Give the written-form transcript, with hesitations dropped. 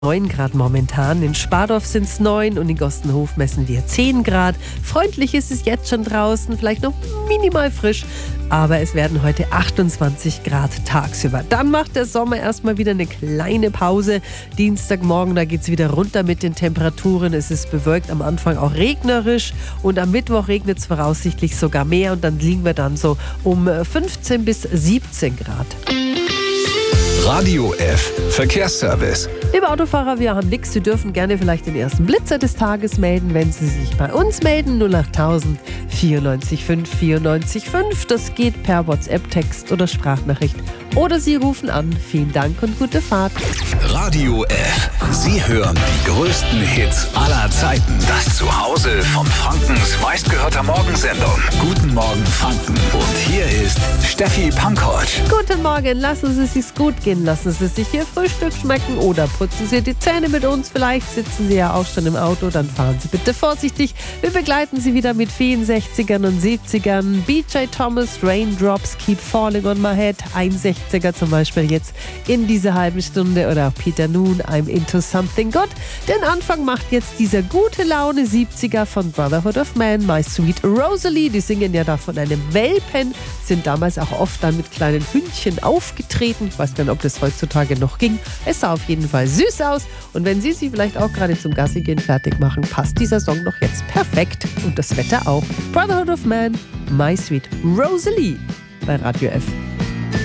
9 Grad momentan. In Spardorf sind es 9 und in Gostenhof messen wir 10 Grad. Freundlich ist es jetzt schon draußen, vielleicht noch minimal frisch, aber es werden heute 28 Grad tagsüber. Dann macht der Sommer erstmal wieder eine kleine Pause. Dienstagmorgen, da geht es wieder runter mit den Temperaturen. Es ist bewölkt, am Anfang auch regnerisch und am Mittwoch regnet es voraussichtlich sogar mehr und dann liegen wir dann so um 15 bis 17 Grad. Radio F Verkehrsservice. Liebe Autofahrer, wir haben nichts. Sie dürfen gerne vielleicht den ersten Blitzer des Tages melden, wenn Sie sich bei uns melden. 08000 94 5 94 5. Das geht per WhatsApp-Text oder Sprachnachricht. Oder Sie rufen an. Vielen Dank und gute Fahrt. Radio F. Sie hören die größten Hits aller Zeiten. Das Zuhause von Frankens meistgehörter Morgensendung. Guten Morgen Franken. Und hier ist Steffi Pankovic. Guten Morgen. Lassen Sie es sich gut gehen. Lassen Sie sich Ihr Frühstück schmecken oder putzen Sie die Zähne mit uns. Vielleicht sitzen Sie ja auch schon im Auto. Dann fahren Sie bitte vorsichtig. Wir begleiten Sie wieder mit vielen 60ern und 70ern. BJ Thomas, Raindrops Keep Falling on My Head. Ein 60er zum Beispiel jetzt in dieser halben Stunde. Oder auch Peter Noon, I'm Into Something Good. Den Anfang macht jetzt dieser gute Laune 70er von Brotherhood of Man, My Sweet Rosalie. Die singen ja da von einem Welpen, sind damals auch oft dann mit kleinen Hündchen aufgetreten. Ich weiß gar nicht, ob das heutzutage noch ging. Es sah auf jeden Fall süß aus. Und wenn Sie sich vielleicht auch gerade zum Gassi gehen fertig machen, passt dieser Song doch jetzt perfekt. Und das Wetter auch. Brotherhood of Man, My Sweet Rosalie bei Radio F.